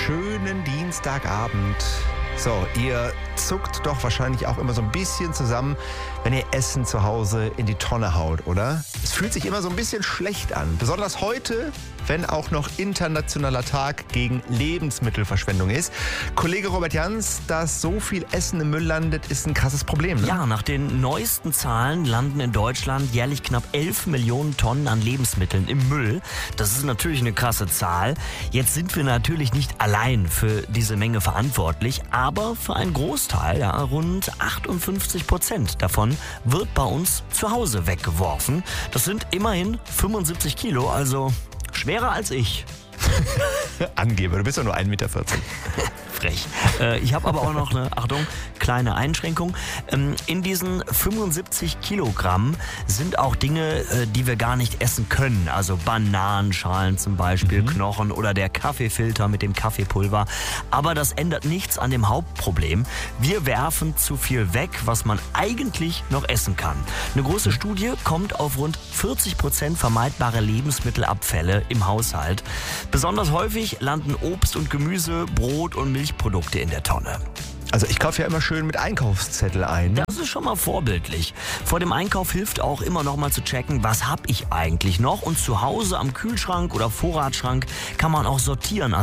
schönen Dienstagabend. So, ihr zuckt doch wahrscheinlich auch immer so ein bisschen zusammen, wenn ihr Essen zu Hause in die Tonne haut, oder? Es fühlt sich immer so ein bisschen schlecht an. Besonders heute, wenn auch noch internationaler Tag gegen Lebensmittelverschwendung ist. Kollege Robert Jans, dass so viel Essen im Müll landet, ist ein krasses Problem, ne? Ja, nach den neuesten Zahlen landen in Deutschland jährlich knapp 11 Millionen Tonnen an Lebensmitteln im Müll. Das ist natürlich eine krasse Zahl. Jetzt sind wir natürlich nicht allein für diese Menge verantwortlich, aber für einen Großteil, ja, rund 58% davon wird bei uns zu Hause weggeworfen. Das sind immerhin 75 Kilo, also schwerer als ich. Angeber, du bist doch nur 1,40 Meter. Frech. Ich habe aber auch noch eine, Achtung, kleine Einschränkung. In diesen 75 Kilogramm sind auch Dinge, die wir gar nicht essen können. Also Bananenschalen zum Beispiel, Knochen oder der Kaffeefilter mit dem Kaffeepulver. Aber das ändert nichts an dem Hauptproblem. Wir werfen zu viel weg, was man eigentlich noch essen kann. Eine große Studie kommt auf rund 40% vermeidbare Lebensmittelabfälle im Haushalt. Besonders häufig landen Obst und Gemüse, Brot und Milchprodukte in der Tonne. Also ich kaufe ja immer schön mit Einkaufszettel ein. Das ist schon mal vorbildlich. Vor dem Einkauf hilft auch immer noch mal zu checken, was habe ich eigentlich noch. Und zu Hause am Kühlschrank oder Vorratsschrank kann man auch sortieren.